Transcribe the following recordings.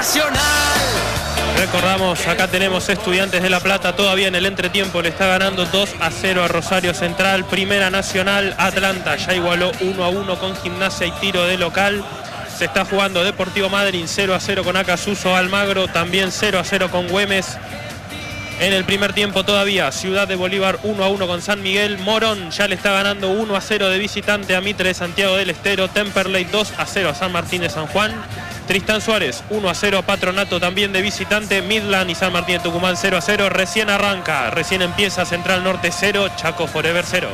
Nacional. Recordamos, acá tenemos Estudiantes de La Plata todavía en el entretiempo, le está ganando 2-0 a Rosario Central. Primera Nacional, Atlanta ya igualó 1-1 con Gimnasia y Tiro de local. Se está jugando Deportivo Madryn 0-0 con Acasuso Almagro, también 0-0 con Güemes. En el primer tiempo todavía Ciudad de Bolívar 1-1 con San Miguel. Morón ya le está ganando 1-0 de visitante a Mitre de Santiago del Estero. Temperley 2-0 a San Martín de San Juan. Tristán Suárez 1-0 a Patronato también de visitante. Midland y San Martín de Tucumán 0-0. Recién arranca, recién empieza Central Norte 0, Chaco Forever 0.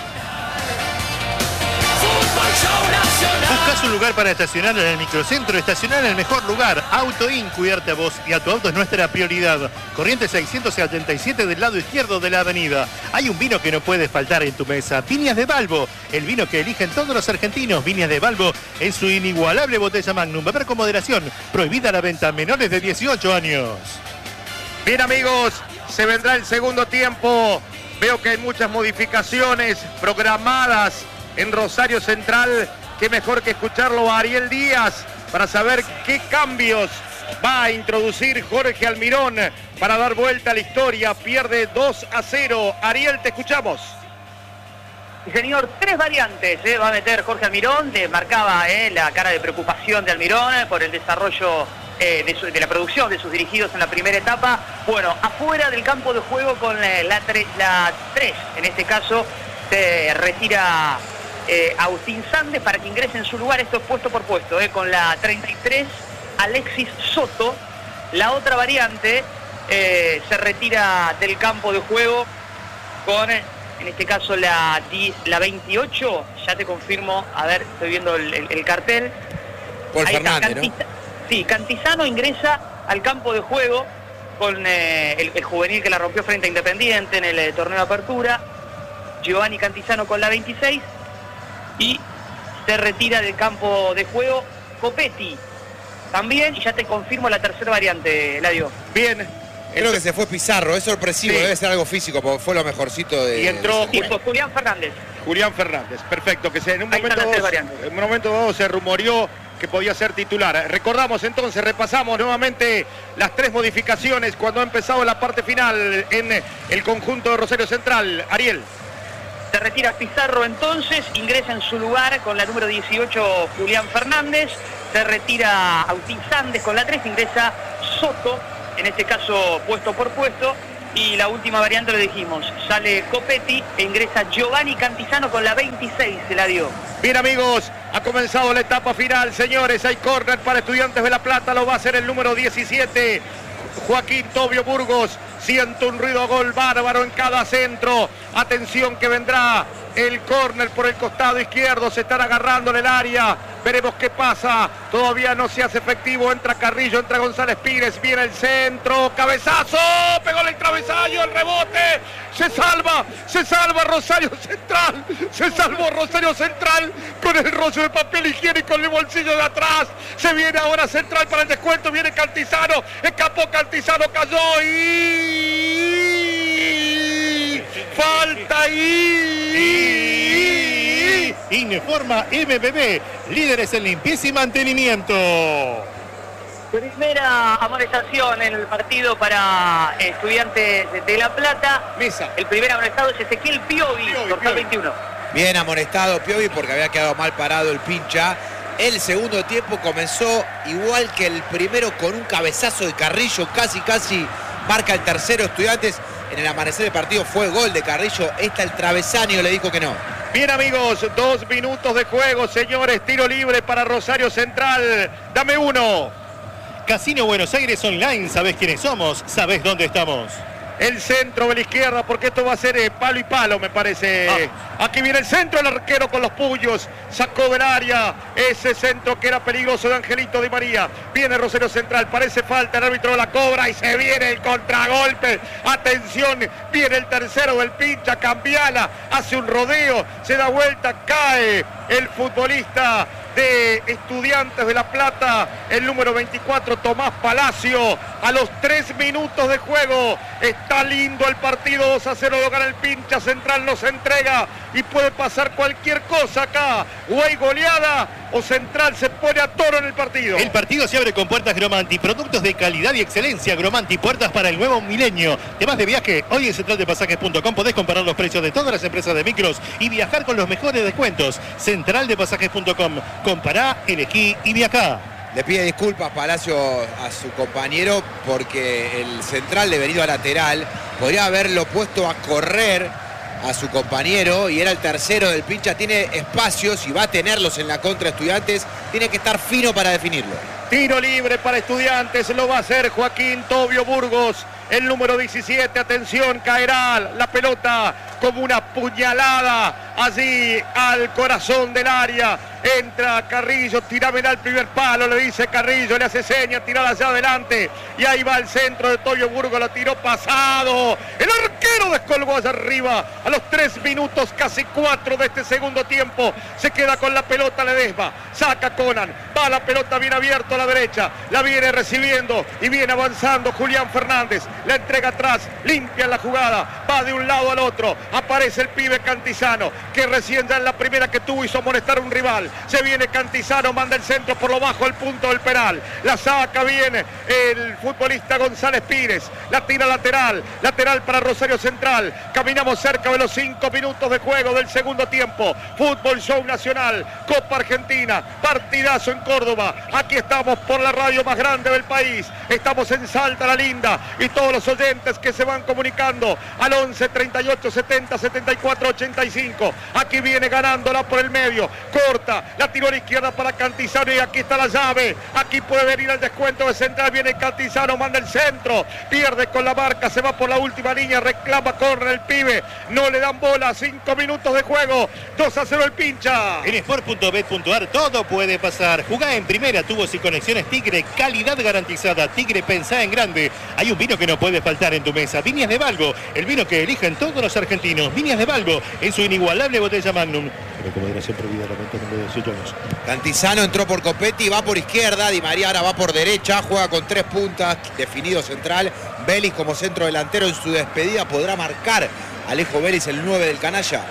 ¿Buscas un lugar para estacionar en el microcentro? Estacionar en el mejor lugar. AutoIn, cuidarte a vos y a tu auto es nuestra prioridad. Corrientes 677 del lado izquierdo de la avenida. Hay un vino que no puede faltar en tu mesa. Viñas de Balbo, el vino que eligen todos los argentinos. Viñas de Balbo en su inigualable botella Magnum. Beber con moderación. Prohibida la venta a menores de 18 años. Bien, amigos, se vendrá el segundo tiempo. Veo que hay muchas modificaciones programadas en Rosario Central. Qué mejor que escucharlo a Ariel Díaz para saber qué cambios va a introducir Jorge Almirón para dar vuelta a la historia. Pierde 2-0. Ariel, te escuchamos. Señor, 3 variantes va a meter Jorge Almirón. Le marcaba la cara de preocupación de Almirón por el desarrollo de la producción de sus dirigidos en la primera etapa. Bueno, afuera del campo de juego con la 3, en este caso se retira Agustín Sandes para que ingrese en su lugar. Esto es puesto por puesto, con la 33 Alexis Soto. La otra variante se retira del campo de juego con, en este caso, la 28. Ya te confirmo, a ver, estoy viendo el cartel. Paul Fernández, ¿no? Sí, Cantizano ingresa al campo de juego con el juvenil que la rompió frente a Independiente en el torneo de apertura. Giovanni Cantizano con la 26. Y se retira del campo de juego Copetti también, y ya te confirmo la tercera variante, Eladio. Bien. Creo que se fue Pizarro, es sorpresivo, sí. Debe ser algo físico, porque fue lo mejorcito de... Y entró Julián Fernández. Julián Fernández, perfecto, que en un momento dado se rumoreó que podía ser titular. Recordamos entonces, repasamos nuevamente las 3 modificaciones cuando ha empezado la parte final en el conjunto de Rosario Central. Ariel. Se retira Pizarro entonces, ingresa en su lugar con la número 18 Julián Fernández, se retira Agustín Sandes con la 3, ingresa Soto, en este caso puesto por puesto, y la última variante lo dijimos, sale Copetti e ingresa Giovanni Cantizano con la 26, se la dio. Bien, amigos, ha comenzado la etapa final, señores, hay córner para Estudiantes de La Plata, lo va a hacer el número 17, Joaquín Tobio Burgos. Siento un ruido gol bárbaro en cada centro. Atención que vendrá el córner por el costado izquierdo. Se están agarrando en el área. Veremos qué pasa. Todavía no se hace efectivo. Entra Carrillo, entra González Pires. Viene el centro. Cabezazo. Pegó el travesaño. El rebote. Se salva Rosario Central. Se salvó Rosario Central con el rollo de papel higiénico en el bolsillo de atrás. Se viene ahora Central para el descuento. Viene Cantizano. Escapó Cantizano. Cayó y... falta y... Ineforma MBB, líderes en limpieza y mantenimiento. Primera amonestación en el partido para Estudiantes de La Plata. Mesa. El primer amonestado es Ezequiel Piovi, dorsal 21. Bien amonestado Piovi porque había quedado mal parado el pincha. El segundo tiempo comenzó igual que el primero con un cabezazo de Carrillo, casi marca el tercero Estudiantes. En el amanecer del partido fue gol de Carrillo. El travesaño le dijo que no. Bien, amigos, 2 minutos de juego, señores. Tiro libre para Rosario Central. Dame uno. Casino Buenos Aires Online. ¿Sabés quiénes somos? ¿Sabés dónde estamos? El centro de la izquierda, porque esto va a ser palo y palo, me parece. Aquí viene el centro, el arquero con los puños. Sacó del área ese centro que era peligroso de Angelito Di María. Viene Rosario Central, parece falta, el árbitro la cobra y se viene el contragolpe. Atención, viene el tercero del pincha, Cambiala, hace un rodeo, se da vuelta, cae el futbolista de Estudiantes de La Plata, el número 24, Tomás Palacio, a los 3 minutos de juego. Está lindo el partido, 2-0 lo gana el pincha, Central nos entrega y puede pasar cualquier cosa acá. O hay goleada o Central se pone a toro en el partido. El partido se abre con Puertas Gromanti, productos de calidad y excelencia. Gromanti, puertas para el nuevo milenio. Temas de viaje, hoy en centraldepasajes.com podés comparar los precios de todas las empresas de micros y viajar con los mejores descuentos. Centraldepasajes.com, compará, elegí y viajá. Le pide disculpas Palacio a su compañero porque el Central de venido a lateral podría haberlo puesto a correr a su compañero y era el tercero del pincha. Tiene espacios y va a tenerlos en la contra Estudiantes. Tiene que estar fino para definirlo. Tiro libre para Estudiantes, lo va a hacer Joaquín Tobio Burgos. El número 17, atención, caerá la pelota como una puñalada allí al corazón del área. Entra Carrillo, tirámela al primer palo, le dice Carrillo, le hace seña, tirala hacia adelante. Y ahí va el centro de Tobio Burgos, lo tiró pasado. El arquero descolgó allá arriba a los 3 minutos, casi 4 de este segundo tiempo. Se queda con la pelota Ledesma, saca Conan, va la pelota bien abierta a la derecha, la viene recibiendo y viene avanzando Julián Fernández. La entrega atrás, limpia la jugada, va de un lado al otro, aparece el pibe Cantizano, que recién ya en la primera que tuvo hizo molestar a un rival. Se viene Cantizano, manda el centro por lo bajo al punto del penal, la saca bien el futbolista González Pires, la tira lateral para Rosario Central. Caminamos cerca de los 5 minutos de juego del segundo tiempo. Fútbol Show Nacional, Copa Argentina, partidazo en Córdoba. Aquí estamos por la radio más grande del país, estamos en Salta la Linda y todos los oyentes que se van comunicando al 11 38 70 74 85. Aquí viene ganándola por el medio, corta, la tiró a la izquierda para Cantizano y aquí está la llave. Aquí puede venir el descuento de Central, viene Cantizano, manda el centro, pierde con la marca, se va por la última línea, reclama córner el pibe, no le dan bola, 5 minutos de juego, 2-0 el pincha. En sport.bet.ar todo puede pasar. Jugá en primera, tubos y conexiones Tigre, calidad garantizada. Tigre, pensá en grande. Hay un vino que no puede faltar en tu mesa. Viñas de Valgo, el vino que eligen todos los argentinos. Viñas de Valgo, en su inigualable botella Magnum. Como moderación prohibida, lamento número de 18 años. Cantizano entró por Copetti, va por izquierda. Di María ahora va por derecha, juega con 3 puntas, definido Central. Vélez como centro delantero en su despedida podrá marcar. Alejo Vélez, el 9 del canalla.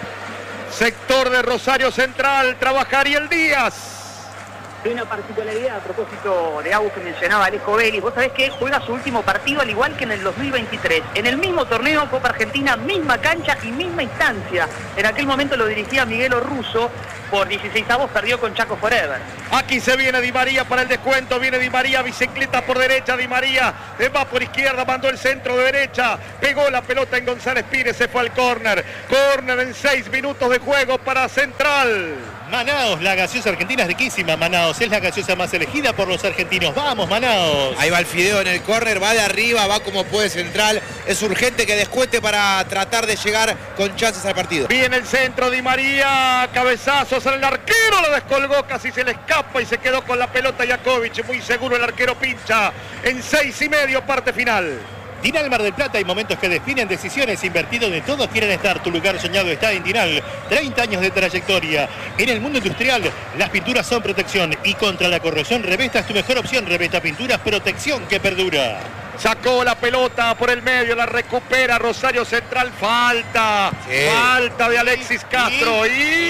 Sector de Rosario Central, trabaja Ariel Díaz. Hay una particularidad a propósito de Agus que mencionaba Alejo Vélez. Vos sabés que juega su último partido al igual que en el 2023. En el mismo torneo, Copa Argentina, misma cancha y misma instancia. En aquel momento lo dirigía Miguel Orruso. Por 16avos perdió con Chaco Forever. Aquí se viene Di María para el descuento. Viene Di María, bicicleta por derecha. Di María va por izquierda, mandó el centro de derecha. Pegó la pelota en González Pires, se fue al córner. Córner en 6 minutos de juego para Central. Manaos, la gaseosa argentina es riquísima. Manaos es la gaseosa más elegida por los argentinos. ¡Vamos, Manaos! Ahí va el Fideo en el córner, va de arriba, va como puede Central. Es urgente que descuente para tratar de llegar con chances al partido. Viene el centro, Di María, cabezazos al arquero, lo descolgó, casi se le escapa y se quedó con la pelota Jakovic. Muy seguro el arquero pincha en 6:30, parte final. Tinal Mar del Plata, hay momentos que definen decisiones, invertido donde todos quieren estar. Tu lugar soñado está en Tinal. 30 años de trayectoria. En el mundo industrial, las pinturas son protección y contra la corrosión, Revesta es tu mejor opción. Revesta Pinturas, protección que perdura. Sacó la pelota por el medio, la recupera Rosario Central. Falta, falta de Alexis Castro.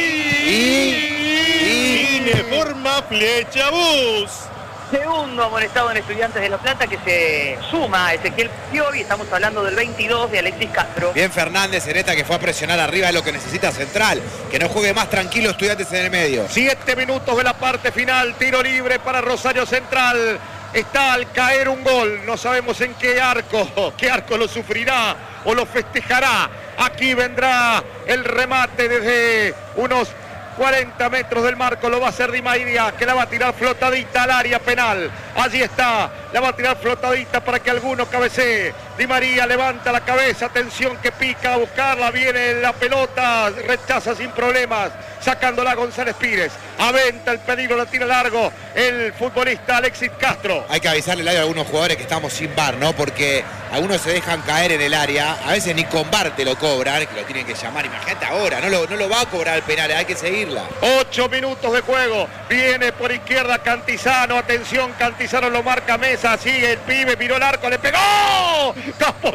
Y de forma Flecha Bus. Segundo amonestado en Estudiantes de La Plata, que se suma a Ezequiel Piovi. Estamos hablando del 22 de Alexis Castro. Bien Fernández en esta, que fue a presionar arriba, es lo que necesita Central. Que no juegue más tranquilo Estudiantes en el medio. 7 minutos de la parte final, tiro libre para Rosario Central. Está al caer un gol, no sabemos en qué arco lo sufrirá o lo festejará. Aquí vendrá el remate desde unos 40 metros del marco, lo va a hacer Di María, que la va a tirar flotadita al área penal. Allí está, la va a tirar flotadita para que alguno cabecee. Di María levanta la cabeza, atención que pica a buscarla, viene la pelota, rechaza sin problemas, sacándola González Pires. Aventa el peligro, la tira largo el futbolista Alexis Castro. Hay que avisarle al área a algunos jugadores que estamos sin VAR, ¿no? Porque algunos se dejan caer en el área, a veces ni con VAR te lo cobran, que lo tienen que llamar. Imagínate ahora, no lo va a cobrar el penal, hay que seguirla. 8 minutos de juego, viene por izquierda Cantizano, atención Cantizano. Cantizano lo marca Mesa, sigue el pibe, miró el arco, le pegó. Tapó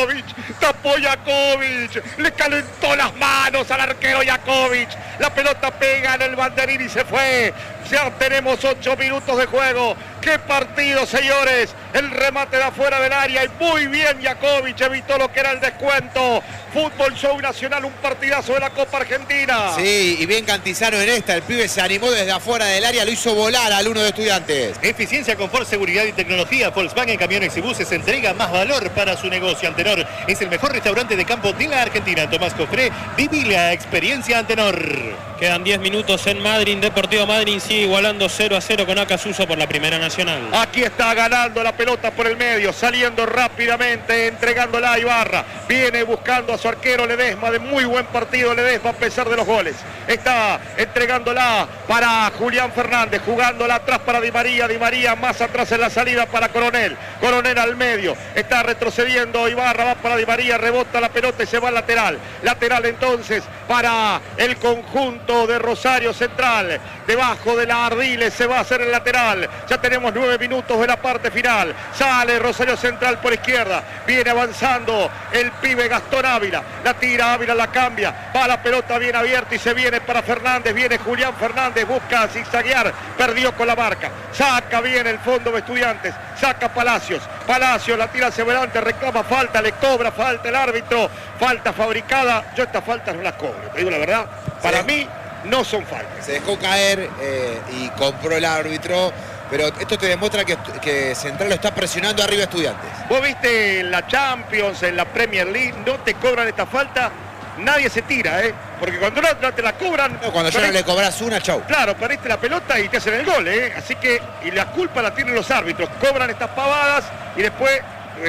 Jakovic. Le calentó las manos al arquero Jakovic. La pelota pega en el banderín y se fue. Ya tenemos 8 minutos de juego. ¡Qué partido, señores! El remate de afuera del área y muy bien Jakovic evitó lo que era el descuento. Fútbol Show Nacional, un partidazo de la Copa Argentina. Sí, y bien Cantizano en esta. El pibe se animó desde afuera del área, lo hizo volar al uno de Estudiantes. Eficiencia, confort, seguridad y tecnología. Volkswagen Camiones y Buses entrega más valor para su negocio. Antenor es el mejor restaurante de campo de la Argentina. Tomás Cofré, viví la experiencia Antenor. Quedan 10 minutos en Madryn. Deportivo Madryn sigue igualando 0-0 con Acasuso por la Primera Nacional. Aquí está ganando la pelota por el medio, saliendo rápidamente, entregándola a Ibarra. Viene buscando a su arquero Ledesma, de muy buen partido Ledesma a pesar de los goles. Está entregándola para Julián Fernández, jugándola atrás para Di María más atrás en la salida para Coronel. Coronel al medio, está retrocediendo Ibarra, va para Di María, rebota la pelota y se va al lateral. Lateral entonces para el conjunto de Rosario Central. Debajo de la Ardiles se va a hacer el lateral. Ya tenemos 9 minutos de la parte final. Sale Rosario Central por izquierda. Viene avanzando el pibe Gastón Ávila. La tira Ávila, la cambia. Va la pelota bien abierta y se viene para Fernández. Viene Julián Fernández, busca zigzaguear. Perdió con la marca. Saca bien el fondo de Estudiantes. Saca Palacios. Palacios la tira hacia adelante. Reclama falta. Le cobra falta el árbitro. Falta fabricada. Yo estas faltas no las cobro. Te digo la verdad. Para mí no son faltas. Se dejó caer y compró el árbitro. Pero esto te demuestra que Central lo está presionando arriba a Estudiantes. Vos viste en la Champions, en la Premier League, no te cobran esta falta, nadie se tira, porque cuando no te la cobran... No, cuando ya no le cobras una, chau. Claro, perdiste la pelota y te hacen el gol, así que, y la culpa la tienen los árbitros, cobran estas pavadas y después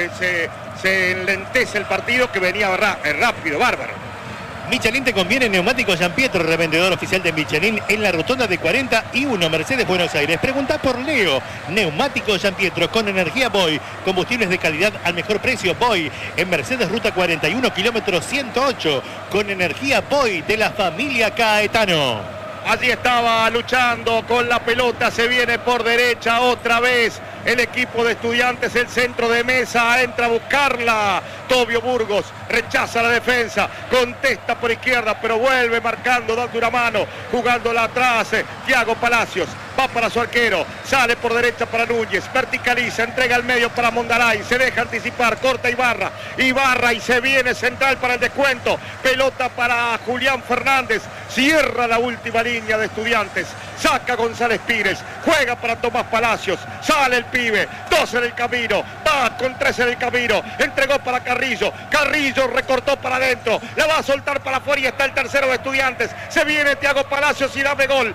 se enlentece el partido que venía rápido, bárbaro. Michelin te conviene neumáticos Gianpietro, revendedor oficial de Michelin en la rotonda de 41 Mercedes Buenos Aires. Pregunta por Leo. Neumáticos Gianpietro con energía Boy. Combustibles de calidad al mejor precio Boy. En Mercedes Ruta 41, kilómetro 108. Con energía Boy de la familia Caetano. Allí estaba luchando con la pelota, se viene por derecha otra vez el equipo de Estudiantes, el centro de Mesa, entra a buscarla. Tobio Burgos rechaza la defensa, contesta por izquierda, pero vuelve marcando, dando una mano, jugándola atrás. Thiago Palacios va para su arquero, sale por derecha para Núñez, verticaliza, entrega al medio para Mondaray, se deja anticipar, corta Ibarra y se viene Central para el descuento. Pelota para Julián Fernández, cierra la última línea de Estudiantes, saca González Pires, juega para Tomás Palacios, sale el pibe, 2 en el camino, va con 3 en el camino, entregó para Carrillo recortó para adentro, la va a soltar para afuera y está el tercero de Estudiantes, se viene Thiago Palacios y dame gol,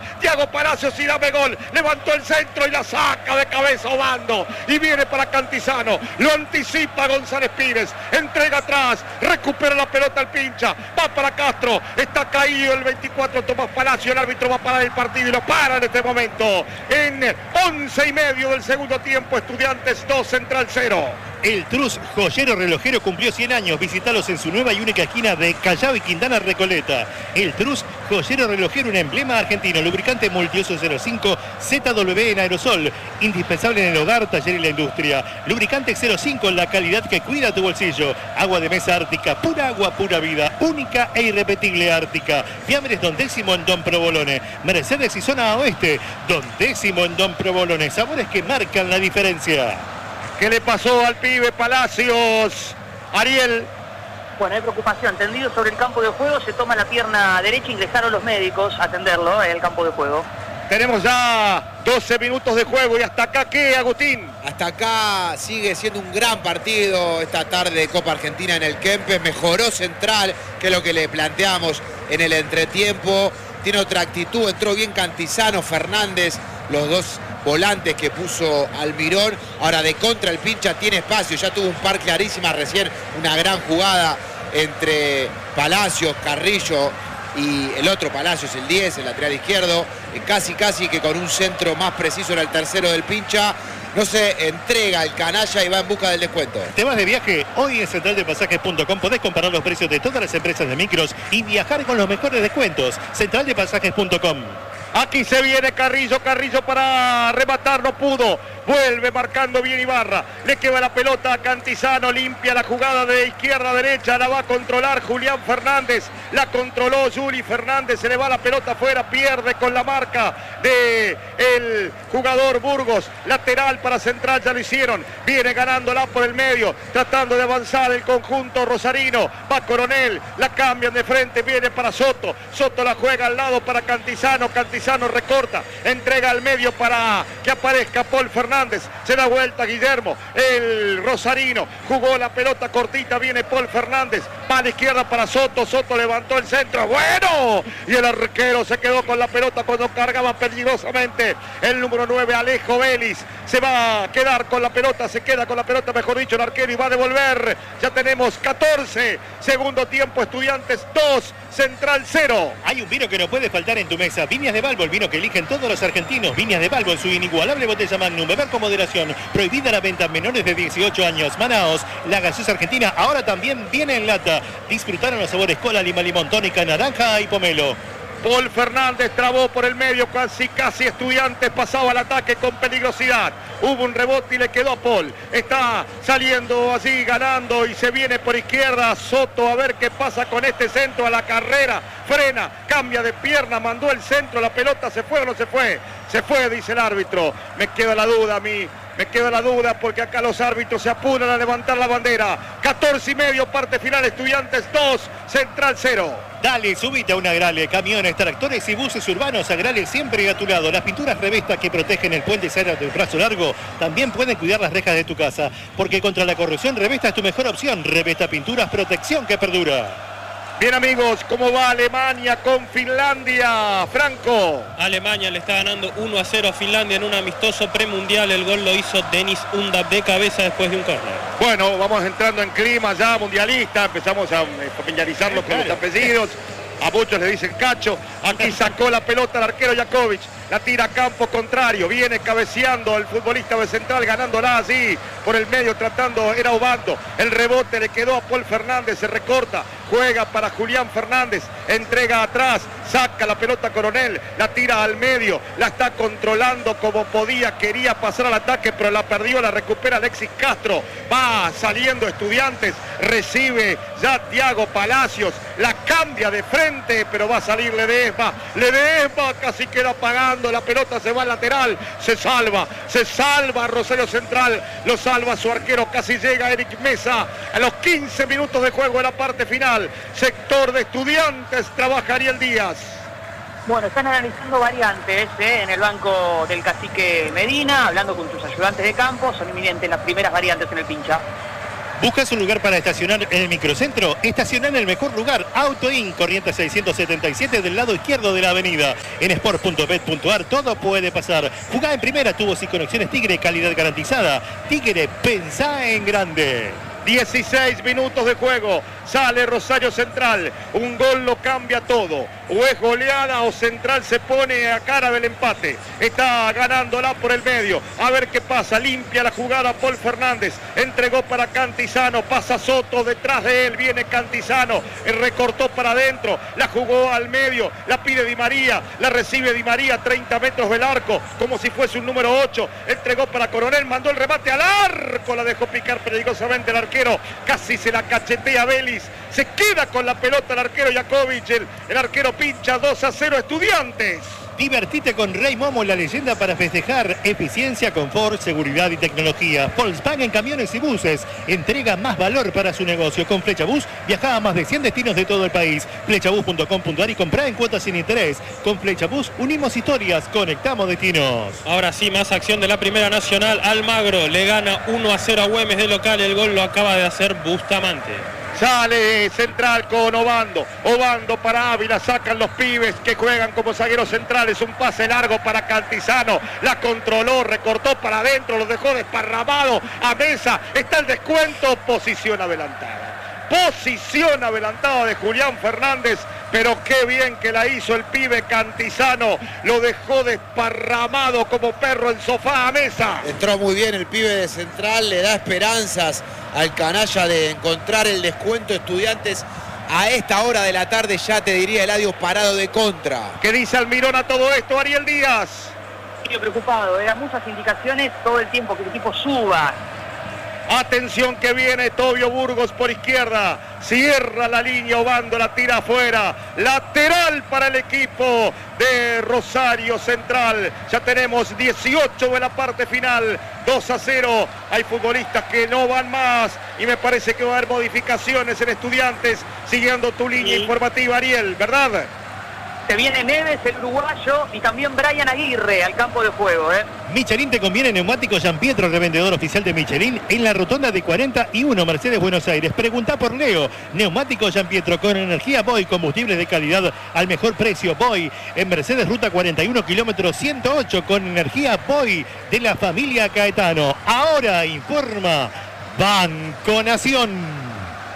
levantó el centro y la saca de cabeza Obando y viene para Cantizano, lo anticipa González Pires, entrega atrás, recupera la pelota al pincha, va para Castro, está caído el 24 Tomás Palacio, el árbitro va a parar el partido y lo para en este momento, en 11 y medio del segundo tiempo, Estudiantes 2, Central 0. El Trus Joyero Relojero cumplió 100 años. Visítalos en su nueva y única esquina de Callao y Quintana Recoleta. El Trus Joyero Relojero, un emblema argentino. Lubricante multiuso 05 ZW en aerosol. Indispensable en el hogar, taller y la industria. Lubricante 05, la calidad que cuida tu bolsillo. Agua de mesa Ártica, pura agua, pura vida. Única e irrepetible Ártica. Fiambres Don Décimo en Don Provolone. Mercedes y zona oeste. Don Décimo en Don Provolone. Sabores que marcan la diferencia. ¿Qué le pasó al pibe Palacios? Ariel. Bueno, hay preocupación. Tendido sobre el campo de juego, se toma la pierna derecha, ingresaron los médicos a atenderlo en el campo de juego. Tenemos ya 12 minutos de juego y hasta acá, ¿qué, Agustín? Hasta acá sigue siendo un gran partido esta tarde de Copa Argentina en el Kempes. Mejoró Central, que es lo que le planteamos en el entretiempo. Tiene otra actitud, entró bien Cantizano, Fernández, los dos volantes que puso Almirón. Ahora de contra el pincha tiene espacio, ya tuvo un par clarísimas recién, una gran jugada entre Palacios, Carrillo y el otro Palacios, el 10, el lateral izquierdo, casi que con un centro más preciso era el tercero del pincha. No se entrega el canalla y va en busca del descuento. ¿Te vas de viaje? Hoy en centraldepasajes.com podés comparar los precios de todas las empresas de micros y viajar con los mejores descuentos. Centraldepasajes.com. Aquí se viene Carrillo para rematar, no pudo. Vuelve marcando bien Ibarra. Le queda la pelota a Cantizano. Limpia la jugada de izquierda a derecha. La va a controlar Julián Fernández. La controló Juli Fernández. Se le va la pelota afuera. Pierde con la marca del jugador Burgos. Lateral para Central. Ya lo hicieron. Viene ganándola por el medio. Tratando de avanzar el conjunto rosarino. Va Coronel. La cambian de frente. Viene para Soto. Soto la juega al lado para Cantizano. Cantizano recorta. Entrega al medio para que aparezca Paul Fernández. Se da vuelta Guillermo, el rosarino, jugó la pelota cortita, viene Paul Fernández, va a la izquierda para Soto, Soto levantó el centro, bueno, y el arquero se quedó con la pelota cuando cargaba peligrosamente el número 9, Alejo Vélez, se va a quedar con la pelota, se queda con la pelota, mejor dicho, el arquero, y va a devolver. Ya tenemos 14, segundo tiempo, Estudiantes 2, Central 0. Hay un vino que no puede faltar en tu mesa. Viñas de Balbo, el vino que eligen todos los argentinos. Viñas de Balbo en su inigualable botella Magnum. Beber con moderación. Prohibida la venta a menores de 18 años. Manaos, la gaseosa argentina, ahora también viene en lata. Disfrutaron los sabores cola, lima, limón, tónica, naranja y pomelo. Paul Fernández trabó por el medio, casi Estudiantes pasaba al ataque con peligrosidad. Hubo un rebote y le quedó a Paul. Está saliendo así, ganando, y se viene por izquierda Soto a ver qué pasa con este centro a la carrera. Frena, cambia de pierna, mandó el centro, la pelota se fue o no se fue. Se fue, dice el árbitro. Me queda la duda a mí. Me queda la duda porque acá los árbitros se apuran a levantar la bandera. 14:30, parte final, Estudiantes 2, Central 0. Dale, subite a una Agrale, camiones, tractores y buses urbanos. Agrale siempre a tu lado. Las pinturas Revesta que protegen el puente Sara del brazo largo también pueden cuidar las rejas de tu casa. Porque contra la corrosión, Revesta es tu mejor opción. Revesta Pinturas, protección que perdura. Bien, amigos, ¿cómo va Alemania con Finlandia? Franco. Alemania le está ganando 1-0 a Finlandia en un amistoso premundial. El gol lo hizo Denis Undab de cabeza después de un córner. Bueno, vamos entrando en clima ya mundialista. Empezamos a familiarizarlos con los apellidos. A muchos le dicen Cacho. Aquí sacó la pelota el arquero Jakovic. La tira a campo contrario. Viene cabeceando el futbolista de Central, ganándola así por el medio, era Obando. El rebote le quedó a Paul Fernández, se recorta. Juega para Julián Fernández. Entrega atrás. Saca la pelota Coronel. La tira al medio. La está controlando como podía. Quería pasar al ataque, pero la perdió. La recupera Alexis Castro. Va saliendo Estudiantes. Recibe ya Thiago Palacios. La cambia de frente, pero va a salir Ledesma. Ledesma casi queda apagando. La pelota se va al lateral. Se salva Rosario Central. Lo salva su arquero. Casi llega Eric Mesa. A los 15 minutos de juego de la parte final. Sector de Estudiantes. Trabaja Ariel Díaz. Bueno, están analizando variantes en el banco del cacique Medina, hablando con sus ayudantes de campo. Son inminentes las primeras variantes en el pincha. ¿Buscas un lugar para estacionar en el microcentro? Estaciona en el mejor lugar, Auto Inc, Corrientes 677 del lado izquierdo de la avenida. En sport.bet.ar todo puede pasar. Jugá en primera, tubos y conexiones Tigre, calidad garantizada. Tigre, pensá en grande. 16 minutos de juego. Sale Rosario Central. Un gol lo cambia todo. O es goleada o Central se pone a cara del empate. Está ganándola por el medio. A ver qué pasa. Limpia la jugada Paul Fernández. Entregó para Cantizano. Pasa Soto detrás de él. Viene Cantizano. Recortó para adentro. La jugó al medio. La pide Di María. La recibe Di María. 30 metros del arco. Como si fuese un número 8. Entregó para Coronel. Mandó el remate al arco. La dejó picar peligrosamente el arquero. Casi se la cachetea Vélez. Se queda con la pelota el arquero Jakovic. El arquero pincha 2-0 Estudiantes. Divertite con Rey Momo, la leyenda para festejar. Eficiencia, confort, seguridad y tecnología. Volkswagen Camiones y Buses. Entrega más valor para su negocio. Con Flecha Bus viaja a más de 100 destinos de todo el país. Flechabus.com.ar y comprá en cuotas sin interés. Con Flecha Bus unimos historias, conectamos destinos. Ahora sí, más acción de la Primera Nacional. Almagro le gana 1-0 a Güemes de local. El gol lo acaba de hacer Bustamante. Sale Central con Obando. Obando para Ávila. Sacan los pibes que juegan como zagueros centrales. Un pase largo para Cantizano. La controló, recortó para adentro. Lo dejó desparramado a Mesa. Está el descuento. Posición adelantada de Julián Fernández. Pero qué bien que la hizo el pibe Cantizano. Lo dejó desparramado como perro en sofá a Mesa. Entró muy bien el pibe de Central. Le da esperanzas al canalla de encontrar el descuento. Estudiantes a esta hora de la tarde, ya te diría, Eladio, parado de contra. ¿Qué dice Almirón a todo esto, Ariel Díaz? Estoy preocupado, eran muchas indicaciones todo el tiempo que el equipo suba. Atención que viene Tobio Burgos por izquierda. Cierra la línea, Obando la tira afuera. Lateral para el equipo de Rosario Central. Ya tenemos 18 de la parte final. 2-0. Hay futbolistas que no van más. Y me parece que va a haber modificaciones en Estudiantes. Siguiendo tu línea informativa, Ariel, ¿verdad? Se viene Neves, el uruguayo, y también Brian Aguirre al campo de juego. Michelin te conviene neumático Gian Pietro, revendedor oficial de Michelin, en la rotonda de 41 Mercedes Buenos Aires. Pregunta por Leo. Neumático Gian Pietro con energía Boy, combustibles de calidad al mejor precio. Boy en Mercedes, ruta 41, kilómetro 108, con energía Boy de la familia Caetano. Ahora informa Banco Nación.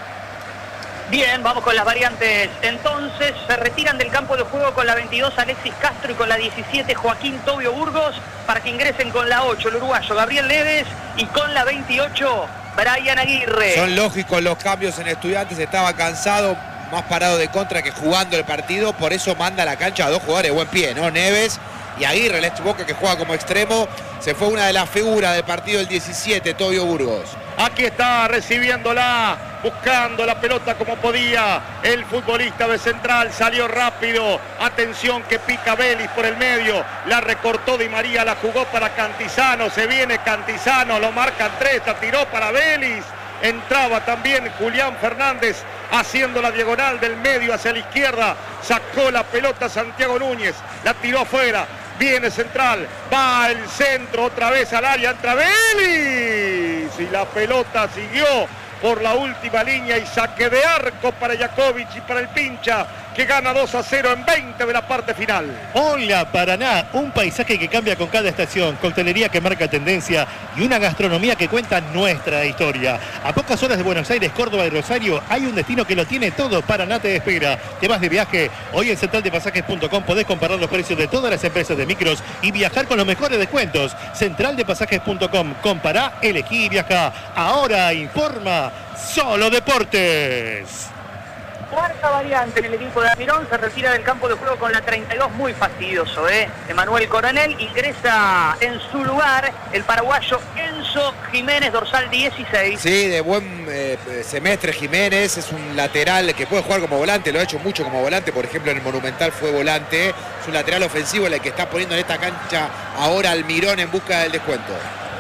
Bien, vamos con las variantes. Entonces, se retiran del campo de juego con la 22 Alexis Castro y con la 17 Joaquín Tobio Burgos para que ingresen con la 8 el uruguayo Gabriel Neves y con la 28 Brian Aguirre. Son lógicos los cambios en Estudiantes, estaba cansado, más parado de contra que jugando el partido, por eso manda a la cancha a dos jugadores de buen pie, ¿no? Neves y Aguirre, el ex Boca que juega como extremo. Se fue una de las figuras del partido el 17, Tobio Burgos. Aquí está recibiéndola, buscando la pelota como podía. El futbolista de Central salió rápido. Atención que pica Vélez por el medio. La recortó Di María, la jugó para Cantizano. Se viene Cantizano, lo marcan 3, la tiró para Vélez. Entraba también Julián Fernández haciendo la diagonal del medio hacia la izquierda. Sacó la pelota Santiago Núñez, la tiró afuera. Viene Central, va el centro otra vez al área, entra Vélez y la pelota siguió por la última línea y saque de arco para Jakovic y para el Pincha, que gana 2-0 en 20 de la parte final. Hola Paraná, un paisaje que cambia con cada estación, coctelería que marca tendencia y una gastronomía que cuenta nuestra historia. A pocas horas de Buenos Aires, Córdoba y Rosario hay un destino que lo tiene todo. Paraná te espera. Te vas de viaje, hoy en centraldepasajes.com podés comparar los precios de todas las empresas de micros y viajar con los mejores descuentos. Centraldepasajes.com, compará, elegí y viajá. Ahora informa Solo Deportes. Cuarta variante en el equipo de Almirón, se retira del campo de juego con la 32, muy fastidioso, Emanuel Coronel, ingresa en su lugar el paraguayo Enzo Jiménez, dorsal 16. Sí, de buen semestre Jiménez, es un lateral que puede jugar como volante, lo ha hecho mucho como volante, por ejemplo en el Monumental fue volante, es un lateral ofensivo el que está poniendo en esta cancha ahora Almirón en busca del descuento.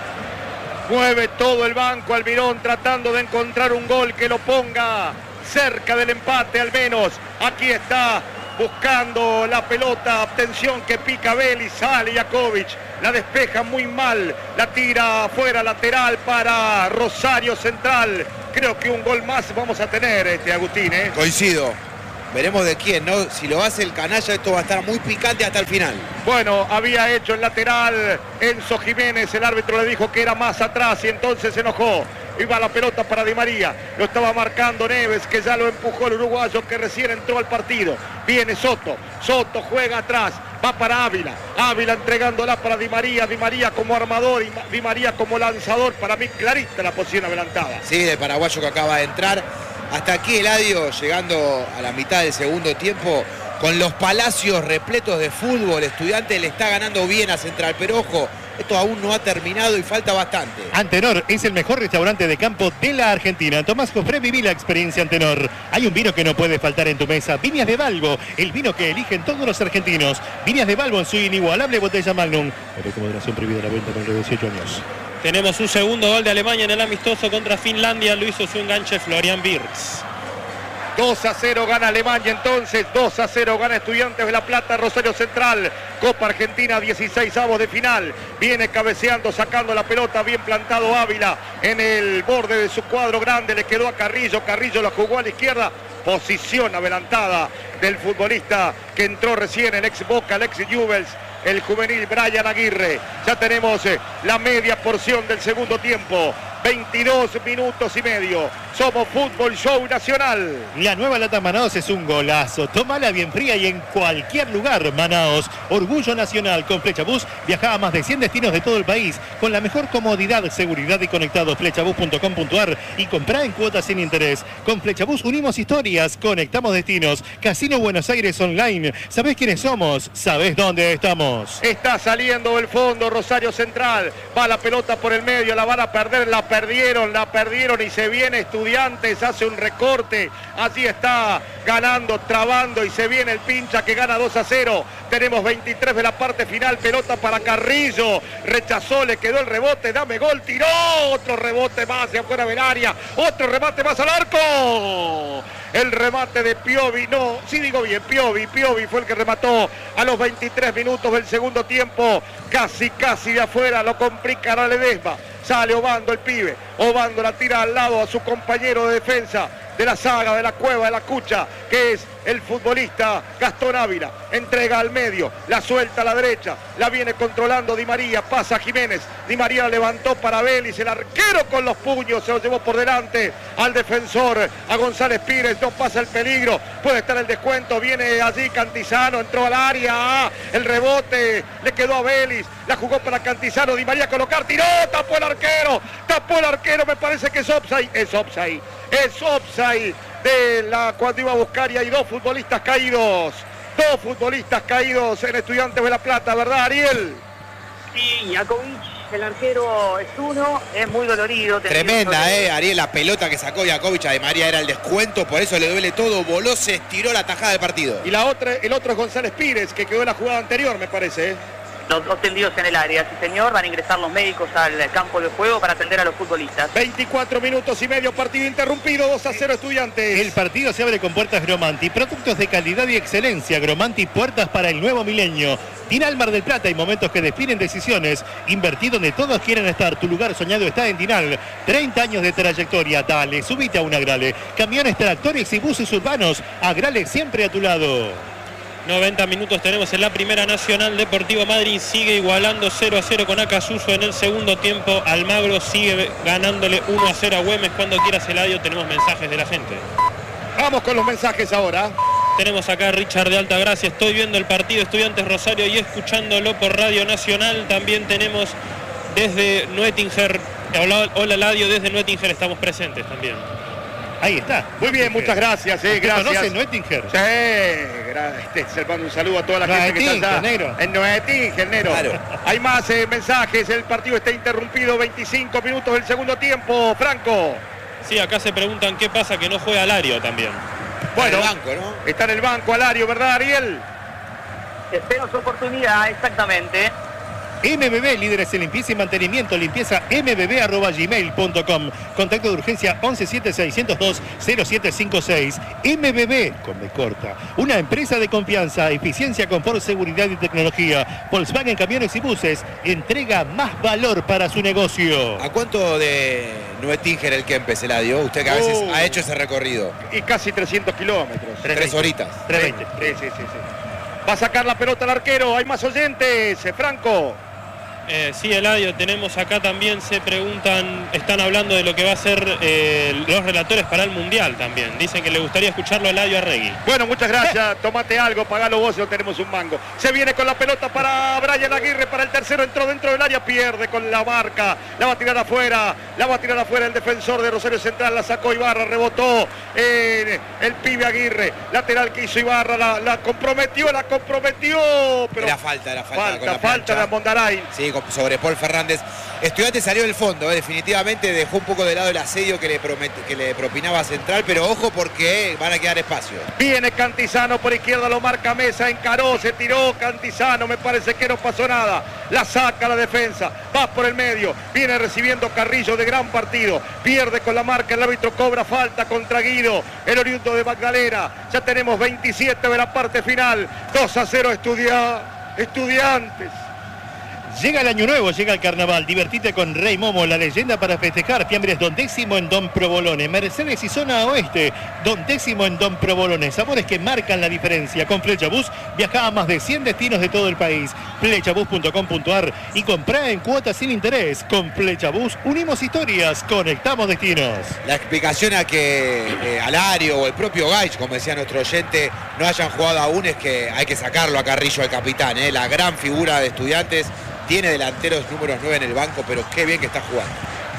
Mueve todo el banco Almirón tratando de encontrar un gol que lo ponga cerca del empate al menos. Aquí está buscando la pelota. Atención que pica Vélez, sale Jakovic. La despeja muy mal. La tira afuera, lateral para Rosario Central. Creo que un gol más vamos a tener, Agustín. Coincido. Veremos de quién, ¿no? Si lo hace el canalla, esto va a estar muy picante hasta el final. Bueno, había hecho el lateral Enzo Jiménez. El árbitro le dijo que era más atrás y entonces se enojó. Iba la pelota para Di María, lo estaba marcando Neves, que ya lo empujó el uruguayo que recién entró al partido. Viene Soto, Soto juega atrás, va para Ávila, Ávila entregándola para Di María como armador y Di María como lanzador. Para mí clarita la posición adelantada. Sí, del paraguayo que acaba de entrar. Hasta aquí Eladio, llegando a la mitad del segundo tiempo, con los palacios repletos de fútbol. Estudiantes le está ganando bien a Central, pero ojo, esto aún no ha terminado y falta bastante. Antenor es el mejor restaurante de campo de la Argentina. Tomás Cofré, viví la experiencia Antenor. Hay un vino que no puede faltar en tu mesa. Viñas de Balbo, el vino que eligen todos los argentinos. Viñas de Balbo en su inigualable botella Magnum. Con moderación prohibida la venta menor de 18 años. Tenemos un segundo gol de Alemania en el amistoso contra Finlandia. Lo hizo su enganche Florian Wirtz. 2-0 gana Alemania entonces, 2-0 gana Estudiantes de La Plata, Rosario Central, Copa Argentina, 16avos de final. Viene cabeceando, sacando la pelota, bien plantado Ávila en el borde de su cuadro grande, le quedó a Carrillo, Carrillo la jugó a la izquierda, posición adelantada del futbolista que entró recién, el ex Boca, el ex Newell's, el juvenil Brian Aguirre. Ya tenemos la media porción del segundo tiempo. 22 minutos y medio. Somos Fútbol Show Nacional. La nueva lata Manaos es un golazo. Tómala bien fría y en cualquier lugar. Manaos, orgullo nacional. Con Flechabús viaja a más de 100 destinos de todo el país con la mejor comodidad, seguridad y conectado. Flechabús.com.ar y comprá en cuotas sin interés. Con Flechabús unimos historias, conectamos destinos. Casino Buenos Aires Online. ¿Sabés quiénes somos? ¿Sabés dónde estamos? Está saliendo del fondo Rosario Central. Va la pelota por el medio, la van a perder, la perdieron y se viene Estudiantes, hace un recorte. Así está ganando, trabando y se viene el Pincha que gana 2-0. Tenemos 23 de la parte final, pelota para Carrillo. Rechazó, le quedó el rebote, dame gol, tiró. Otro rebote más hacia afuera del área. Otro remate más al arco. El remate de Piovi, no, sí digo bien, Piovi fue el que remató a los 23 minutos del segundo tiempo. Casi de afuera, lo complica a Ledesma. Sale Obando el pibe. Obando la tira al lado a su compañero de defensa de la saga, de la cueva, de la cucha, que es el futbolista Gastón Ávila. Entrega al medio, la suelta a la derecha, la viene controlando Di María, pasa a Jiménez. Di María la levantó para Vélez, el arquero con los puños se lo llevó por delante al defensor, a González Pires. No pasa el peligro, puede estar el descuento. Viene allí Cantizano, entró al área, el rebote le quedó a Vélez, la jugó para Cantizano. Di María a colocar, tiró, tapó el arquero, me parece que es offside. Es offside de la cuando iba a buscar, y hay dos futbolistas caídos en Estudiantes de La Plata, ¿verdad, Ariel? Sí, Jakovic, el arquero es uno, es muy dolorido. Tremenda, Ariel, la pelota que sacó Jakovic a Di María era el descuento, por eso le duele todo, voló, se estiró la tajada del partido. Y el otro es González Pires, que quedó en la jugada anterior, me parece, Los dos tendidos en el área, sí señor, van a ingresar los médicos al campo de juego para atender a los futbolistas. 24 minutos y medio, partido interrumpido, 2-0 Estudiantes. El partido se abre con puertas Gromanti, productos de calidad y excelencia. Gromanti, puertas para el nuevo milenio. Dinal Mar del Plata, hay momentos que definen decisiones. Invertí donde todos quieren estar, tu lugar soñado está en Dinal. 30 años de trayectoria, dale, subite a un Agrale. Camiones, tractores y buses urbanos, Agrale siempre a tu lado. 90 minutos tenemos en la Primera Nacional. Deportivo Madryn sigue igualando 0-0 con Acasuso en el segundo tiempo. Almagro sigue ganándole 1-0 a Güemes. Cuando quieras, Eladio, tenemos mensajes de la gente. Vamos con los mensajes ahora. Tenemos acá a Richard de Altagracia. Estoy viendo el partido Estudiantes Rosario y escuchándolo por Radio Nacional. También tenemos desde Nuettinger. Hola, Eladio, desde Nuettinger estamos presentes también. Ahí está. Muy bien, muchas gracias. Gracias. ¿Conoce Nuettinger? Sí, se mando un saludo a toda la gente que está allá. En Nuettinger, negro. Claro. Hay más mensajes. El partido está interrumpido. 25 minutos del segundo tiempo. Franco. Sí, acá se preguntan qué pasa que no juega Alario también. Bueno, está en el banco, ¿no? Está en el banco Alario, ¿verdad, Ariel? Espero su oportunidad, exactamente. MBB, líderes en limpieza y mantenimiento, limpieza mbb@gmail.com. Contacto de urgencia 1176020756. MBB, con B corta. Una empresa de confianza, eficiencia, confort, seguridad y tecnología. Volkswagen Camiones y Buses entrega más valor para su negocio. ¿A cuánto de Nuettinger el Kempes, Eladio? Usted que a veces ha hecho ese recorrido. Y casi 300 kilómetros. 3 horitas. 320. Sí. Va a sacar la pelota al arquero. Hay más oyentes, Franco. Sí, Eladio, tenemos acá también, se preguntan, están hablando de lo que va a ser los relatores para el Mundial también. Dicen que le gustaría escucharlo a Eladio Arregui. Bueno, muchas gracias. Tómate algo, pagalo vos, no tenemos un mango. Se viene con la pelota para Brian Aguirre, para el tercero, entró dentro del área, pierde con la marca. La va a tirar afuera el defensor de Rosario Central, la sacó Ibarra, rebotó el pibe Aguirre. Lateral que hizo Ibarra, la comprometió. Pero Era falta de Mondarain. Sí, sobre Paul Fernández. Estudiantes salió del fondo, definitivamente dejó un poco de lado el asedio que le propinaba Central, pero ojo porque van a quedar espacios. Viene Cantizano por izquierda, lo marca Mesa, encaró, se tiró Cantizano, me parece que no pasó nada. La saca la defensa, va por el medio, viene recibiendo Carrillo de gran partido, pierde con la marca, el árbitro cobra falta contra Guido, el oriundo de Magdalena. Ya tenemos 27 de la parte final, 2-0 Estudiantes. Llega el año nuevo, llega el carnaval. Divertite con Rey Momo, la leyenda para festejar. Fiambres Don Décimo en Don Provolone. Mercedes y zona oeste. Don Décimo en Don Provolone. Sabores que marcan la diferencia. Con Flechabús viaja a más de 100 destinos de todo el país. Flechabús.com.ar y comprá en cuotas sin interés. Con Flechabús unimos historias, conectamos destinos. La explicación a que Alario o el propio Gaich, como decía nuestro oyente, no hayan jugado aún es que hay que sacarlo a Carrillo, al capitán. La gran figura de Estudiantes. Tiene delanteros números 9 en el banco, pero qué bien que está jugando.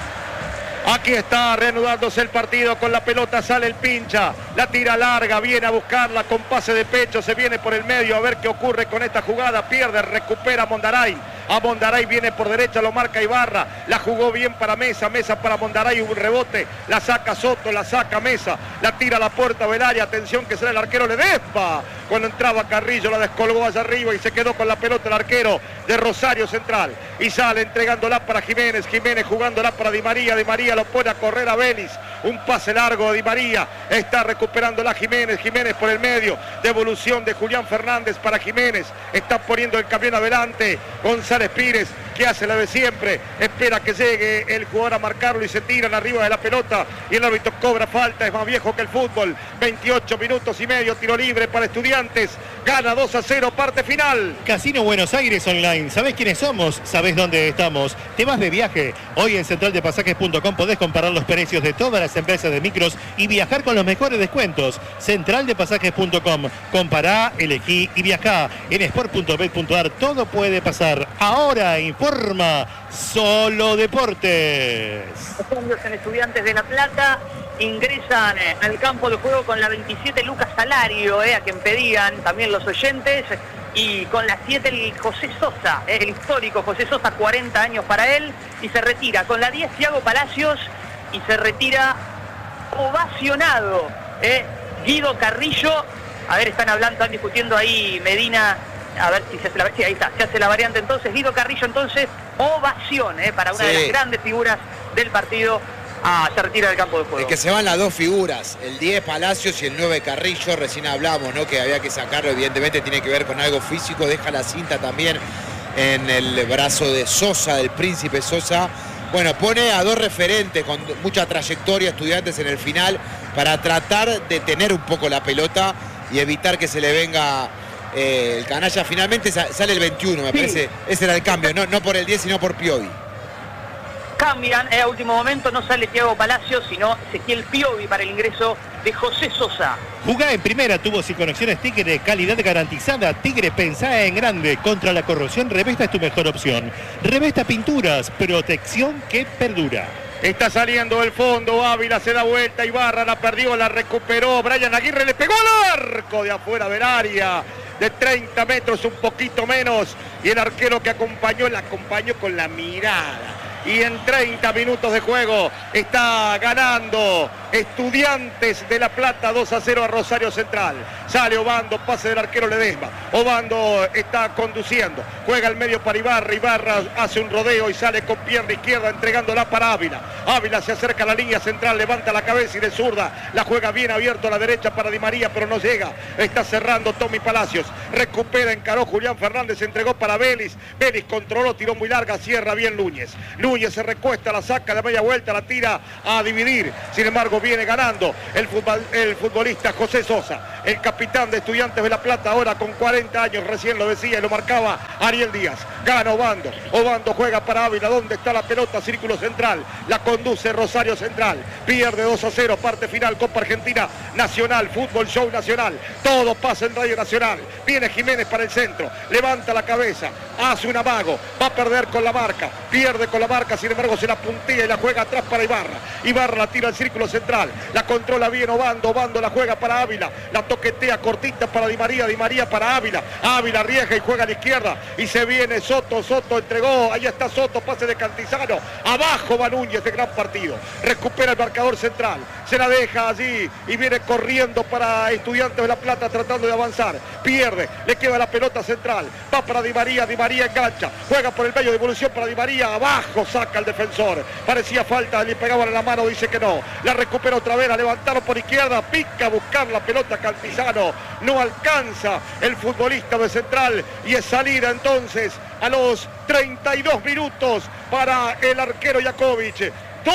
Aquí está reanudándose el partido, con la pelota sale el pincha, la tira larga, viene a buscarla con pase de pecho, se viene por el medio a ver qué ocurre con esta jugada, pierde, recupera Mondaray. A Mondaray viene por derecha, lo marca Ibarra, la jugó bien para Mesa, Mesa para Mondaray, un rebote, la saca Soto, la saca Mesa, la tira a la puerta Belaria, atención que será el arquero Ledesma. Cuando entraba Carrillo la descolgó allá arriba y se quedó con la pelota el arquero de Rosario Central. Y sale entregándola para Jiménez, Jiménez jugándola para Di María, Di María lo pone a correr a Vélez. Un pase largo de Di María, está recuperándola Jiménez, Jiménez por el medio, devolución de Julián Fernández para Jiménez, está poniendo el camión adelante, González Pires, que hace la de siempre, espera que llegue el jugador a marcarlo y se tiran arriba de la pelota y el árbitro cobra falta, es más viejo que el fútbol. 28 minutos y medio, tiro libre para Estudiantes, gana 2-0, parte final. Casino Buenos Aires Online, ¿sabés quiénes somos? ¿Sabés dónde estamos? ¿Te vas de viaje? Hoy en centraldepasajes.com podés comparar los precios de todas las empresas de micros y viajar con los mejores descuentos. Centraldepasajes.com, compará, elegí y viajá. En sport.bet.ar todo puede pasar. Ahora informa Solo Deportes. Los cambios en Estudiantes de La Plata ingresan al campo de juego con la 27 Lucas Salario, a quien pedían también los oyentes, y con la 7 el José Sosa, el histórico José Sosa, 40 años para él, y se retira con la 10 Thiago Palacios y se retira ovacionado Guido Carrillo. A ver, están discutiendo ahí Medina. A ver si se hace sí, ahí está, se hace la variante entonces. Guido Carrillo entonces, ovación para una de las grandes figuras del partido. Se retira del campo de juego. Es que se van las dos figuras, el 10 Palacios y el 9 Carrillo. Recién hablamos, ¿no?, que había que sacarlo, evidentemente tiene que ver con algo físico. Deja la cinta también en el brazo de Sosa, del Príncipe Sosa. Bueno, pone a dos referentes con mucha trayectoria, Estudiantes en el final, para tratar de tener un poco la pelota y evitar que se le venga el canalla. Finalmente sale el 21, me parece. Ese era el cambio, no por el 10, sino por Piovi. Cambian a último momento, no sale Thiago Palacios, sino Ezequiel Piovi para el ingreso de José Sosa. Jugá en primera, tubos y conexiones Tigre, calidad garantizada. Tigre, pensá en grande. Contra la corrosión, Revesta es tu mejor opción. Revesta Pinturas, protección que perdura. Está saliendo del fondo, Ávila se da vuelta, Ibarra la perdió, la recuperó, Brian Aguirre le pegó al arco de afuera del área, de 30 metros, un poquito menos, y el arquero que la acompañó con la mirada. Y en 30 minutos de juego está ganando Estudiantes de La Plata 2-0 a Rosario Central. Sale Obando, pase del arquero Ledesma. Obando está conduciendo, juega al medio para Ibarra. Ibarra hace un rodeo y sale con pierna izquierda entregándola para Ávila. Ávila se acerca a la línea central, levanta la cabeza y de zurda la juega bien abierto a la derecha para Di María, pero no llega. Está cerrando Tommy Palacios. Recupera, encaró Julián Fernández, entregó para Vélez. Vélez controló, tiró muy larga, cierra bien Núñez. Núñez se recuesta, la saca de media vuelta, la tira a dividir. Sin embargo, viene ganando el futbolista José Sosa, el capitán de Estudiantes de La Plata, ahora con 40 años, recién lo decía y lo marcaba Ariel Díaz. Gana Obando. Obando juega para Ávila, donde está la pelota, círculo central. La conduce Rosario Central. Pierde 2-0, parte final, Copa Argentina Nacional, Fútbol Show Nacional. Todo pasa en Radio Nacional. Viene Jiménez para el centro, levanta la cabeza, hace un amago, va a perder con la marca, pierde con la marca, sin embargo se la puntilla y la juega atrás para Ibarra. Ibarra la tira al círculo central, la controla bien Obando, Obando la juega para Ávila, la toquetea cortita para Di María, Di María para Ávila, Ávila arriesga y juega a la izquierda y se viene Soto, Soto entregó, ahí está Soto, pase de Cantizano, abajo va Núñez de gran partido, recupera el marcador central, se la deja allí y viene corriendo para Estudiantes de La Plata tratando de avanzar. Pierde, le queda la pelota central. Va para Di María engancha. Juega por el medio, devolución para Di María. Abajo saca el defensor. Parecía falta, le pegaban en la mano, dice que no. La recupera otra vez, la levantaron por izquierda. Pica a buscar la pelota Cantizano. No alcanza el futbolista de Central y es salida entonces a los 32 minutos para el arquero Jakovic.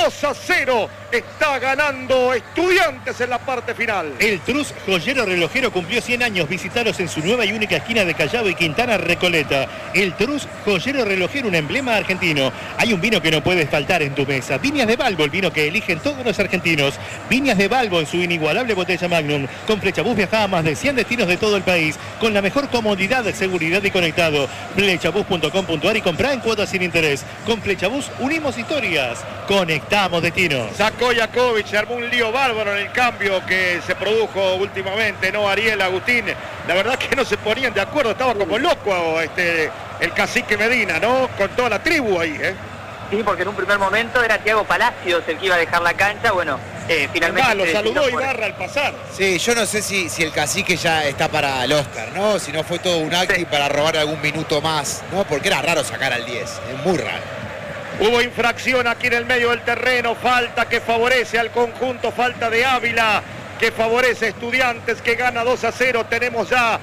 2-0 está ganando Estudiantes en la parte final. El Trus Joyero Relojero cumplió 100 años. Visitaros en su nueva y única esquina de Callao y Quintana Recoleta. El Trus Joyero Relojero, un emblema argentino. Hay un vino que no puede faltar en tu mesa. Viñas de Balbo, el vino que eligen todos los argentinos. Viñas de Balbo en su inigualable botella Magnum. Con Flechabús viaja a más de 100 destinos de todo el país. Con la mejor comodidad, seguridad y conectado. Flechabús.com.ar y comprá en cuotas sin interés. Con Flechabús unimos historias. Conectamos destinos. Sacó Jakovic, se armó un lío bárbaro en el cambio que se produjo últimamente, ¿no? Ariel, Agustín, la verdad que no se ponían de acuerdo, estaba como loco el cacique Medina, ¿no? Con toda la tribu ahí, ¿eh? Sí, porque en un primer momento era Thiago Palacios el que iba a dejar la cancha, bueno, finalmente... Lo saludó Ibarra al pasar. Sí, yo no sé si el cacique ya está para el Oscar, ¿no? Si no fue todo un acto Sí. para robar algún minuto más, ¿no? Porque era raro sacar al 10, es muy raro. Hubo infracción aquí en el medio del terreno, falta que favorece al conjunto, falta de Ávila, que favorece a Estudiantes, que gana 2-0. Tenemos ya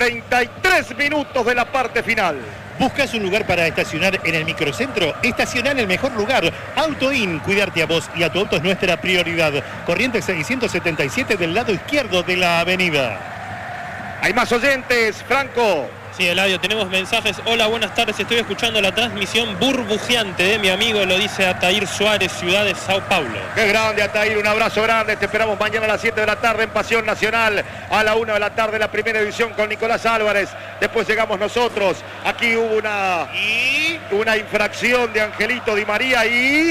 33 minutos de la parte final. ¿Buscas un lugar para estacionar en el microcentro? Estacionar en el mejor lugar. AutoIn, cuidarte a vos y a tu auto es nuestra prioridad. Corrientes 677 del lado izquierdo de la avenida. Hay más oyentes, Franco. Sí, Eladio, tenemos mensajes. Hola, buenas tardes. Estoy escuchando la transmisión burbujeante de mi amigo, lo dice Atair Suárez, ciudad de Sao Paulo. Qué grande, Atair, un abrazo grande. Te esperamos mañana a las 7 de la tarde en Pasión Nacional. A la 1 de la tarde la primera edición con Nicolás Álvarez. Después llegamos nosotros. Aquí hubo una infracción de Angelito Di María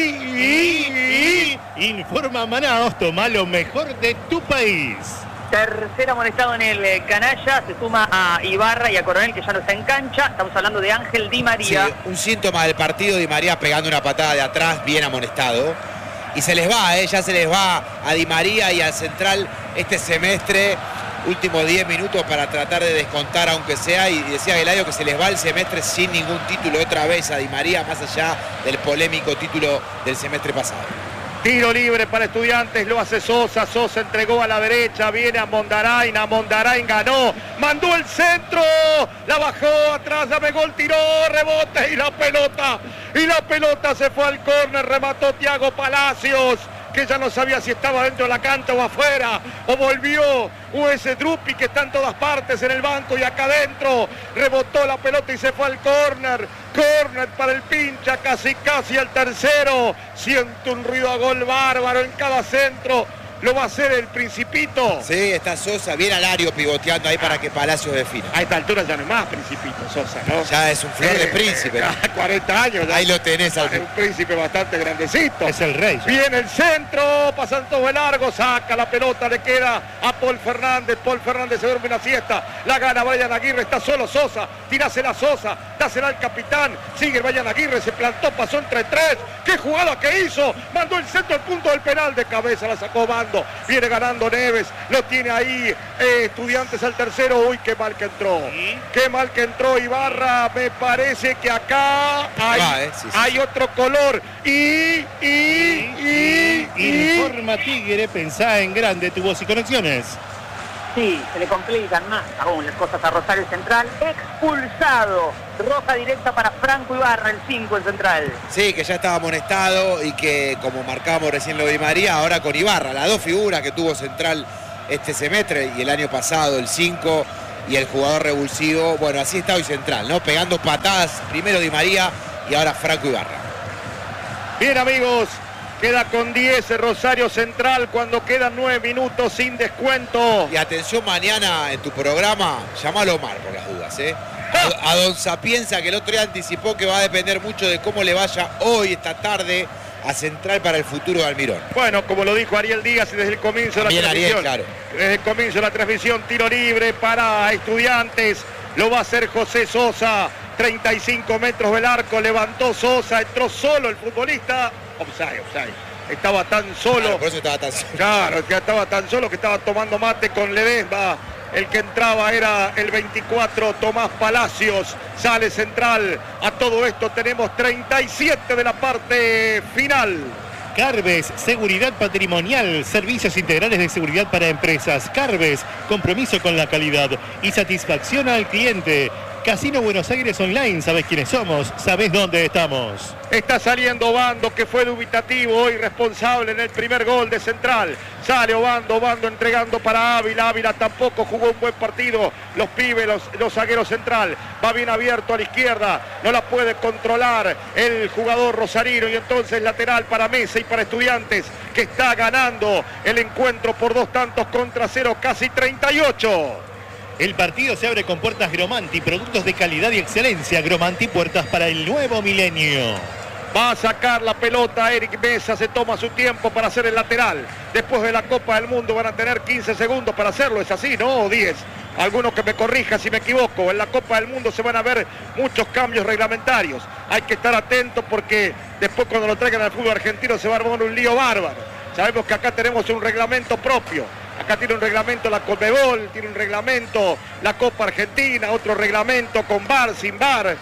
Informa Manaos, toma lo mejor de tu país. Tercer amonestado en el canalla, se suma a Ibarra y a Coronel, que ya no está en cancha. Estamos hablando de Ángel Di María. Sí, un síntoma del partido, Di María pegando una patada de atrás, bien amonestado. Y se les va, ya se les va a Di María y al Central este semestre. Últimos 10 minutos para tratar de descontar aunque sea. Y decía Eladio que se les va el semestre sin ningún título otra vez a Di María, más allá del polémico título del semestre pasado. Tiro libre para Estudiantes, lo hace Sosa. Sosa entregó a la derecha, viene a Mondarain. A Mondarain ganó, mandó el centro, la bajó atrás, la pegó el tiró, rebote y la pelota se fue al córner, remató Thiago Palacios, que ya no sabía si estaba dentro de la cancha o afuera, o volvió, o ese Drupi que está en todas partes en el banco y acá adentro, rebotó la pelota y se fue al córner para el Pincha, casi al tercero. Siente un ruido a gol bárbaro en cada centro, lo va a hacer el Principito. Sí, está Sosa, bien Alario pivoteando ahí para que Palacios defina. A esta altura ya no es más Principito Sosa, ¿no? Ya es un flor de príncipe, ¿no? 40 años ya. Ahí lo tenés al Es un príncipe bastante grandecito. Es el rey. Viene el centro, pasan todo el largo, saca la pelota, le queda a Paul Fernández se duerme una siesta, la gana Brian Aguirre, está solo Sosa, tirásela Sosa, dásela al capitán, sigue Brian Aguirre, se plantó, pasó entre tres, qué jugada que hizo, mandó el centro al punto del penal, de cabeza la sacó Bando, viene ganando Neves, lo tiene ahí Estudiantes al tercero, uy, qué mal que entró Ibarra, me parece que acá hay otro color, Informa Tigre, pensá en grande tu voz y conexiones. Sí, se le complican más aún las cosas a Rosario Central. Expulsado. Roja directa para Franco Ibarra, el 5 en Central. Sí, que ya estaba amonestado y que, como marcábamos recién lo de Di María, ahora con Ibarra, las dos figuras que tuvo Central este semestre y el año pasado, el 5 y el jugador revulsivo. Bueno, así está hoy Central, ¿no? Pegando patadas, primero Di María y ahora Franco Ibarra. Bien, amigos, queda con 10 Rosario Central cuando quedan 9 minutos sin descuento. Y atención, mañana en tu programa, llamalo a Omar por las dudas, ¿eh? A Don Sapienza, que el otro día anticipó que va a depender mucho de cómo le vaya hoy, esta tarde, a Central para el futuro de Almirón. Bueno, como lo dijo Ariel Díaz desde el comienzo de la transmisión. Ariel, claro. Desde el comienzo de la transmisión, tiro libre para Estudiantes. Lo va a hacer José Sosa. 35 metros del arco, levantó Sosa, entró solo el futbolista. Offside. estaba tan solo. Claro, por eso estaba tan solo. Claro, que estaba tan solo que estaba tomando mate con Ledesma. El que entraba era el 24, Tomás Palacios. Sale central. A todo esto tenemos 37 de la parte final. Carves, seguridad patrimonial, servicios integrales de seguridad para empresas. Carves, compromiso con la calidad y satisfacción al cliente. Casino Buenos Aires Online, sabés quiénes somos, sabés dónde estamos. Está saliendo Obando, que fue dubitativo hoy, responsable en el primer gol de Central. Sale Obando entregando para Ávila. Ávila tampoco jugó un buen partido. Los pibes, los zagueros Central. Va bien abierto a la izquierda. No la puede controlar el jugador rosarino. Y entonces lateral para Mesa y para Estudiantes, que está ganando el encuentro por 2-0, casi 38. El partido se abre con puertas Gromanti, productos de calidad y excelencia. Gromanti, puertas para el nuevo milenio. Va a sacar la pelota Eric Mesa, se toma su tiempo para hacer el lateral. Después de la Copa del Mundo van a tener 15 segundos para hacerlo, ¿es así, no? O 10. Algunos que me corrijan si me equivoco. En la Copa del Mundo se van a ver muchos cambios reglamentarios. Hay que estar atentos porque después cuando lo traigan al fútbol argentino se va a armar un lío bárbaro. Sabemos que acá tenemos un reglamento propio. Acá tiene un reglamento la Conmebol, tiene un reglamento la Copa Argentina, otro reglamento con VAR, sin VAR.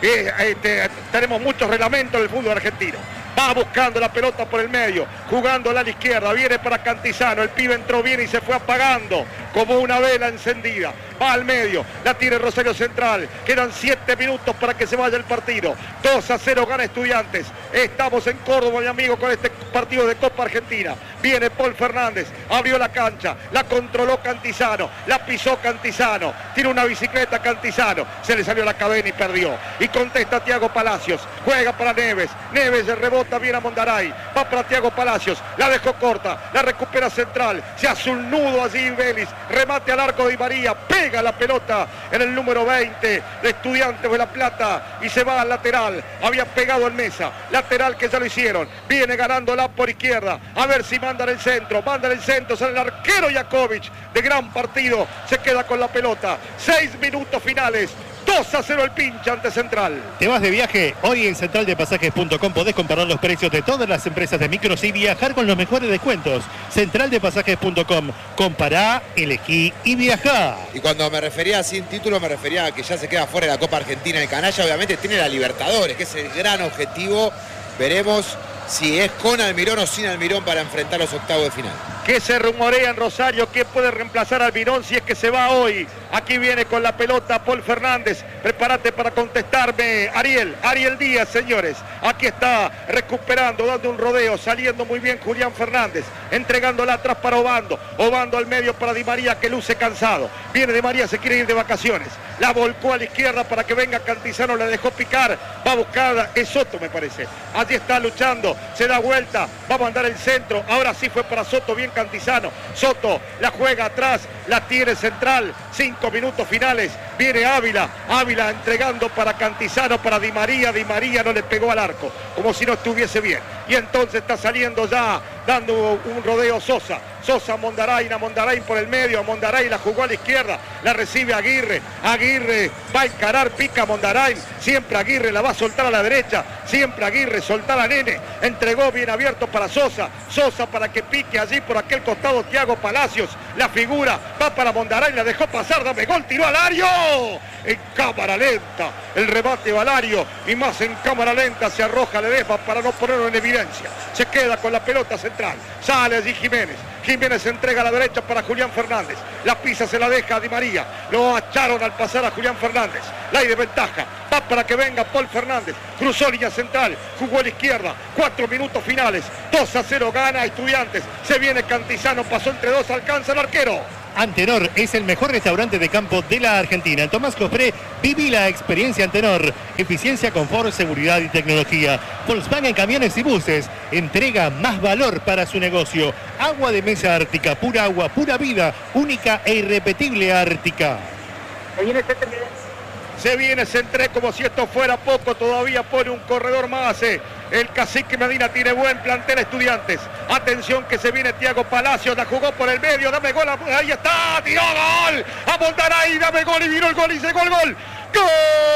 Tenemos muchos reglamentos del fútbol argentino. Va buscando la pelota por el medio, jugándola a la izquierda, viene para Cantizano, el pibe entró bien y se fue apagando como una vela encendida. Va al medio, la tiene Rosario Central, quedan 7 minutos para que se vaya el partido. 2-0 gana Estudiantes. Estamos en Córdoba, mi amigo, con este partido de Copa Argentina. Viene Paul Fernández, abrió la cancha, la controló Cantizano, la pisó Cantizano, tiene una bicicleta Cantizano, se le salió la cadena y perdió. Y contesta Thiago Palacios, juega para Neves, Neves de rebota bien a Mondaray, va para Thiago Palacios, la dejó corta, la recupera Central, se hace un nudo allí Vélez, remate al arco de Di María, pega la pelota en el número 20 de Estudiantes de La Plata y se va al lateral, había pegado en Mesa, lateral que ya lo hicieron, viene ganándola por izquierda, a ver si mandan el centro, sale el arquero Jakovic, de gran partido, se queda con la pelota, 6 minutos finales. 2-0 el pincha ante Central. ¿Te vas de viaje? Hoy en centraldepasajes.com podés comparar los precios de todas las empresas de micros y viajar con los mejores descuentos. Centraldepasajes.com. Compará, elegí y viajá. Y cuando me refería sin título, me refería a que ya se queda fuera de la Copa Argentina. El canalla obviamente tiene la Libertadores, que es el gran objetivo. Veremos si es con Almirón o sin Almirón para enfrentar los octavos de final. ¿Qué se rumorea en Rosario? ¿Quién puede reemplazar a Almirón si es que se va hoy? Aquí viene con la pelota Paul Fernández. Prepárate para contestarme, Ariel Díaz, señores. Aquí está recuperando, dando un rodeo, saliendo muy bien Julián Fernández, entregándola atrás para Obando. Obando al medio para Di María, que luce cansado. Viene Di María, se quiere ir de vacaciones. La volcó a la izquierda para que venga Cantizano, la dejó picar. Va a buscar, es Soto me parece. Allí está luchando, se da vuelta, va a mandar el centro. Ahora sí fue para Soto, bien Cantizano. Soto la juega atrás, la tiene Central. 5 minutos finales. Viene Ávila entregando para Cantizano, para Di María. Di María no le pegó al arco, como si no estuviese bien. Y entonces está saliendo ya, dando un rodeo Sosa a Mondarain por el medio. A Mondarain la jugó a la izquierda, la recibe Aguirre va a encarar, pica Mondarain, siempre Aguirre la va a soltar a la derecha, siempre Aguirre, soltar a Nene, entregó bien abierto para Sosa para que pique allí por aquel costado Thiago Palacios, la figura, va para Mondarain, la dejó pasar, dame gol, tiró a Alario, en cámara lenta, el remate Valario, y más en cámara lenta se arroja Ledesma para no ponerlo en evidencia, se queda con la pelota Central, sale allí Jiménez entrega a la derecha para Julián Fernández. La pisa se la deja a Di María. Lo acharon al pasar a Julián Fernández. La hay de ventaja. Va para que venga Paul Fernández. Cruzó línea central. Jugó a la izquierda. 4 minutos finales. 2-0 gana Estudiantes. Se viene Cantizano. Pasó entre dos. Alcanza el arquero. Antenor es el mejor restaurante de campo de la Argentina. En Tomás Cofré, viví la experiencia Antenor. Eficiencia, confort, seguridad y tecnología. Volkswagen Camiones y Buses. Entrega más valor para su negocio. Agua de mesa Ártica. Pura agua, pura vida. Única e irrepetible Ártica. Se viene Centré como si esto fuera poco. Todavía pone un corredor más. El cacique Medina tiene buen plantel Estudiantes. Atención que se viene Thiago Palacios. La jugó por el medio. Dame gol. Ahí está. Tiró gol. A Montaray. Dame gol. Y vino el gol. Y llegó el gol. ¡Gol!